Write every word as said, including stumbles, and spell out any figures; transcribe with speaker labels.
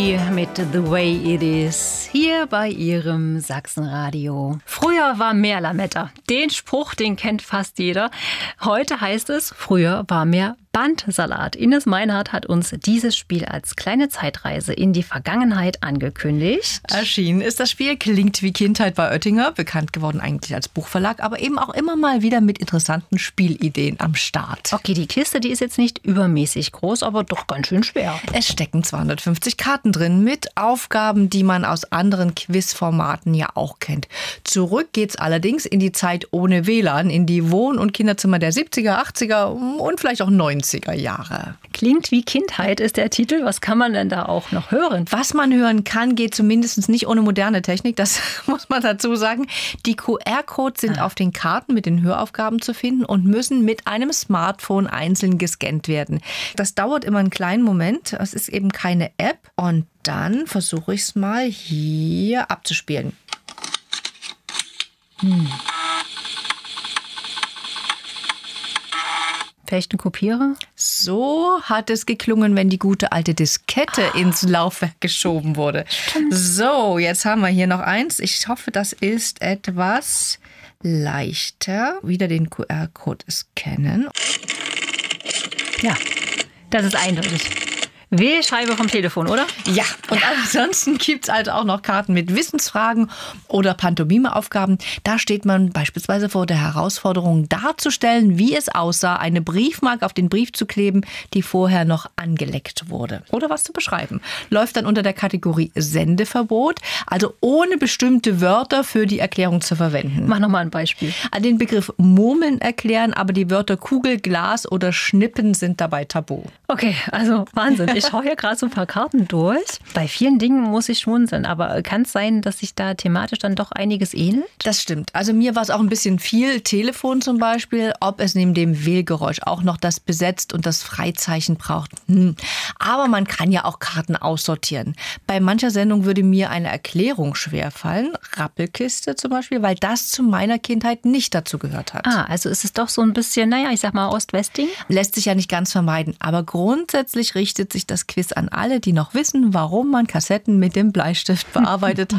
Speaker 1: Lee mit The Way It Is hier bei Ihrem Sachsenradio. Früher war mehr Lametta. Den Spruch, den kennt fast jeder. Heute heißt es, früher war mehr Bandsalat. Ines Meinhardt hat uns dieses Spiel als kleine Zeitreise in die Vergangenheit angekündigt.
Speaker 2: Erschienen ist das Spiel Klingt wie Kindheit bei Oettinger, bekannt geworden eigentlich als Buchverlag, aber eben auch immer mal wieder mit interessanten Spielideen am Start.
Speaker 1: Okay, die Kiste, die ist jetzt nicht übermäßig groß, aber doch ganz schön schwer.
Speaker 2: Es stecken zweihundertfünfzig Karten drin mit Aufgaben, die man aus anderen Quizformaten ja auch kennt. Zurück geht's allerdings in die Zeit ohne W L A N, in die Wohn- und Kinderzimmer der siebziger, achtziger und vielleicht auch neunziger Jahre.
Speaker 1: Klingt wie Kindheit ist der Titel. Was kann man denn da auch noch hören?
Speaker 2: Was man hören kann, geht zumindest nicht ohne moderne Technik. Das muss man dazu sagen. Die Q R-Codes sind ah. auf den Karten mit den Höraufgaben zu finden und müssen mit einem Smartphone einzeln gescannt werden. Das dauert immer einen kleinen Moment. Es ist eben keine App. Und dann versuche ich es mal hier abzuspielen. Hm.
Speaker 1: Vielleicht ein Kopierer?
Speaker 2: So hat es geklungen, wenn die gute alte Diskette ah. ins Laufwerk geschoben wurde. Stimmt. So, jetzt haben wir hier noch eins. Ich hoffe, das ist etwas leichter. Wieder den Q R-Code scannen.
Speaker 1: Ja, das ist eindeutig. Wählscheibe vom Telefon, oder?
Speaker 2: Ja, und ja. ansonsten gibt es also auch noch Karten mit Wissensfragen oder Pantomime-Aufgaben. Da steht man beispielsweise vor der Herausforderung, darzustellen, wie es aussah, eine Briefmarke auf den Brief zu kleben, die vorher noch angeleckt wurde. Oder was zu beschreiben. Läuft dann unter der Kategorie Sendeverbot, also ohne bestimmte Wörter für die Erklärung zu verwenden.
Speaker 1: Mach nochmal ein Beispiel.
Speaker 2: Den Begriff Murmeln erklären, aber die Wörter Kugel, Glas oder Schnippen sind dabei tabu.
Speaker 1: Okay, also Wahnsinn. Ich schaue hier gerade so ein paar Karten durch. Bei vielen Dingen muss ich schmunzeln, aber kann es sein, dass sich da thematisch dann doch einiges ähnelt?
Speaker 2: Das stimmt. Also mir war es auch ein bisschen viel. Telefon zum Beispiel, ob es neben dem Wählgeräusch auch noch das Besetzt und das Freizeichen braucht. Hm. Aber man kann ja auch Karten aussortieren. Bei mancher Sendung würde mir eine Erklärung schwerfallen. Rappelkiste zum Beispiel, weil das zu meiner Kindheit nicht dazu gehört hat.
Speaker 1: Ah, also ist es doch so ein bisschen, naja, ich sag mal Ost-West-Ding?
Speaker 2: Lässt sich ja nicht ganz vermeiden. Aber grundsätzlich richtet sich das Quiz an alle, die noch wissen, warum man Kassetten mit dem Bleistift bearbeitet hat.